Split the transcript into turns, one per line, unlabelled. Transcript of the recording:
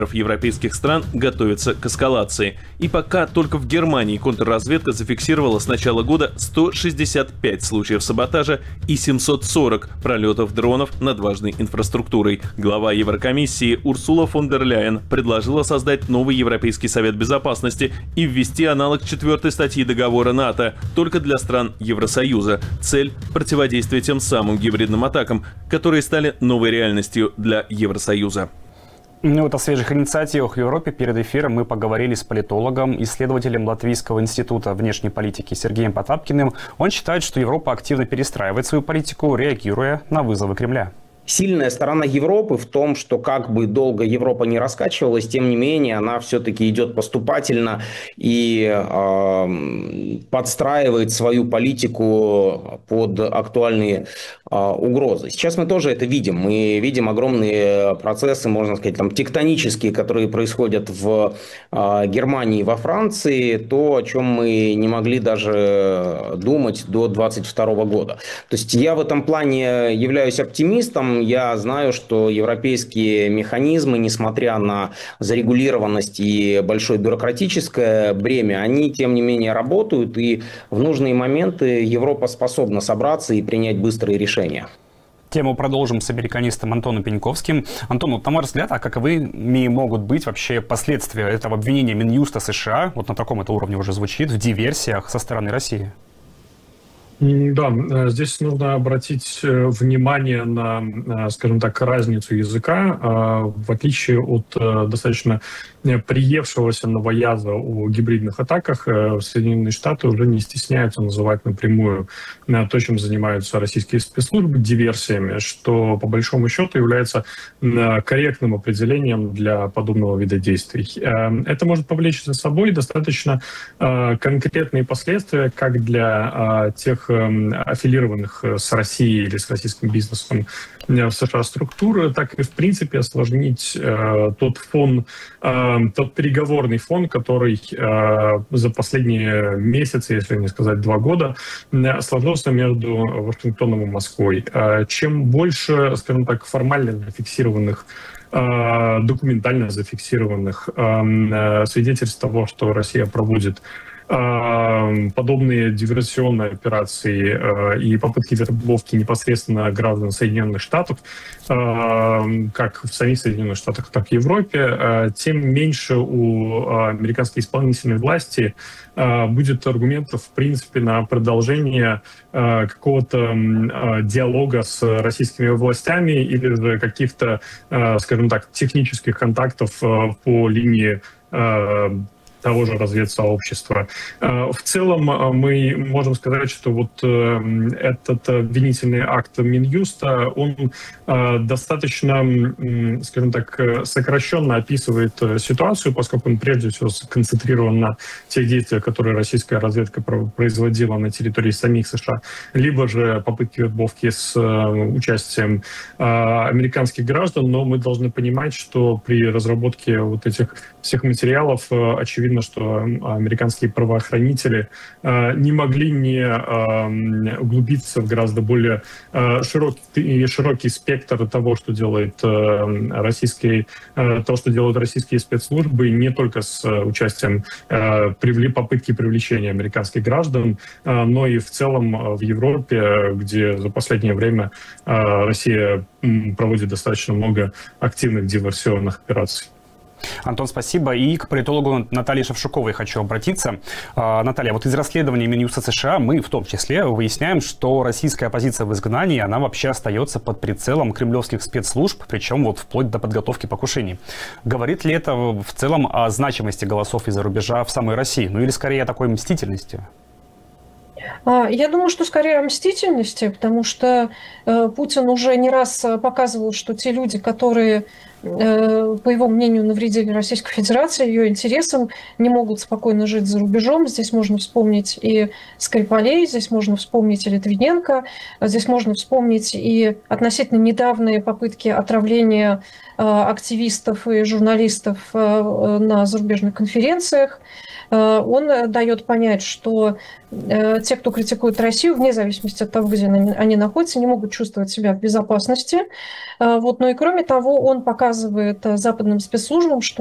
европейских стран готовится к эскалации. И пока только в Германии контрразведка зафиксировала с начала года 165 случаев саботажа и 740 пролетов дронов над важной инфраструктурой. Глава Еврокомиссии Урсула фон дер Ляйен предложила создать новый Европейский совет безопасности и ввести аналог 4 статьи договора НАТО только для стран Евросоюза. Цель – противодействие тем самым гибридным атакам, которые стали новой реальностью для Евросоюза.
Ну вот о свежих инициативах в Европе перед эфиром мы поговорили с политологом, исследователем Латвийского института внешней политики Сергеем Потапкиным. Он считает, что Европа активно перестраивает свою политику, реагируя на вызовы Кремля.
Сильная сторона Европы в том, что как бы долго Европа не раскачивалась, тем не менее она все-таки идет поступательно и подстраивает свою политику под актуальные угрозы. Сейчас мы тоже это видим. Мы видим огромные процессы, можно сказать, там, тектонические, которые происходят в Германии и во Франции, то, о чем мы не могли даже думать до 2022 года. То есть я в этом плане являюсь оптимистом. Я знаю, что европейские механизмы, несмотря на зарегулированность и большое бюрократическое бремя, они, тем не менее, работают, и в нужные моменты Европа способна собраться и принять быстрые решения.
Тему продолжим с американистом Антоном Пеньковским. Антон, вот на ваш взгляд, а каковыми могут быть вообще последствия этого обвинения Минюста США, вот на таком это уровне уже звучит, в диверсиях со стороны России?
Да, здесь нужно обратить внимание на, скажем так, разницу языка. В отличие от достаточно приевшегося новояза о гибридных атаках, Соединенные Штаты уже не стесняются называть напрямую то, чем занимаются российские спецслужбы, диверсиями, что по большому счету является корректным определением для подобного вида действий. Это может повлечь за собой достаточно конкретные последствия как для тех аффилированных с Россией или с российским бизнесом в США структуры, так и в принципе осложнить тот переговорный фон, который за последние месяцы, если не сказать 2 года, сложился между Вашингтоном и Москвой. Чем больше, скажем так, формально зафиксированных, документально зафиксированных свидетельств того, что Россия проводит подобные диверсионные операции и попытки вербовки непосредственно граждан Соединенных Штатов, как в самих Соединенных Штатах, так и в Европе, тем меньше у американской исполнительной власти будет аргументов, в принципе, на продолжение какого-то диалога с российскими властями или же каких-то, скажем так, технических контактов по линии того же разведсообщества. В целом мы можем сказать, что вот этот обвинительный акт Минюста, он достаточно, скажем так, сокращенно описывает ситуацию, поскольку он прежде всего сконцентрирован на тех действиях, которые российская разведка производила на территории самих США, либо же попытки вербовки с участием американских граждан, но мы должны понимать, что при разработке вот этих всех материалов очевидно, что американские правоохранители не могли не углубиться в гораздо более широкий спектр того, что делают российские спецслужбы, не только с участием попытки привлечения американских граждан, но и в целом в Европе, где за последнее время Россия проводит достаточно много активных диверсионных операций.
Антон, спасибо. И к политологу Наталье Шевчуковой хочу обратиться. Наталья, вот из расследования Минюста США мы в том числе выясняем, что российская оппозиция в изгнании, она вообще остается под прицелом кремлевских спецслужб, причем вот вплоть до подготовки покушений. Говорит ли это в целом о значимости голосов из-за рубежа в самой России? Ну или скорее о такой мстительности?
Я думаю, что скорее о мстительности, потому что Путин уже не раз показывал, что те люди, которые, по его мнению, навредили Российской Федерации, ее интересам, не могут спокойно жить за рубежом. Здесь можно вспомнить и Скрипалей, здесь можно вспомнить и Литвиненко, здесь можно вспомнить и относительно недавние попытки отравления активистов и журналистов на зарубежных конференциях. Он дает понять, что те, кто критикует Россию, вне зависимости от того, где они находятся, не могут чувствовать себя в безопасности. Вот. Но и кроме того, он показывает показывает западным спецслужбам, что